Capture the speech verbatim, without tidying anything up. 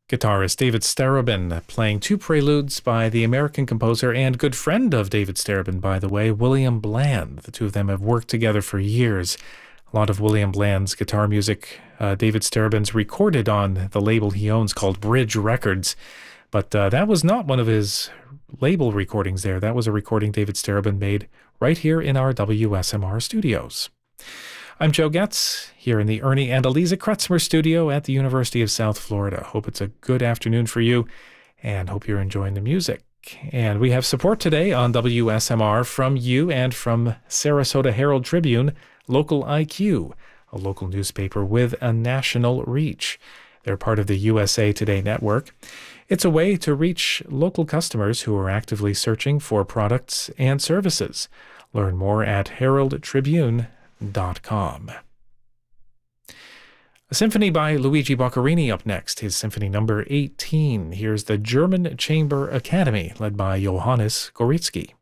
Guitarist David Starobin playing two preludes by the American composer and good friend of David Starobin, by the way, William Bland. The two of them have worked together for years. A lot of William Bland's guitar music, uh, David Starobin's recorded on the label he owns called Bridge Records. But uh, that was not one of his label recordings there. That was a recording David Starobin made right here in our W S M R studios. I'm Joe Getz, here in the Ernie and Eliza Kretzmer studio at the University of South Florida. Hope it's a good afternoon for you, and hope you're enjoying the music. And we have support today on W S M R from you and from Sarasota Herald Tribune, Local I Q, a local newspaper with a national reach. They're part of the U S A Today network. It's a way to reach local customers who are actively searching for products and services. Learn more at herald tribune dot com. A symphony by Luigi Boccherini up next, his symphony number eighteen. Here's the German Chamber Academy, led by Johannes Goretzky.